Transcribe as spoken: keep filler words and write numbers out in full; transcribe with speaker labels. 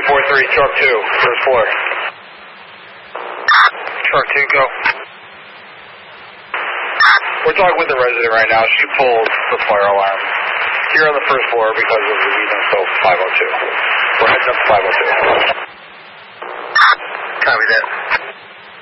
Speaker 1: four three, truck two, first floor. Truck two, go. We're talking with the resident right now. She pulled the fire alarm. You're on the first floor because of the reason, so five oh two. We're heading up to five oh two.
Speaker 2: Copy that.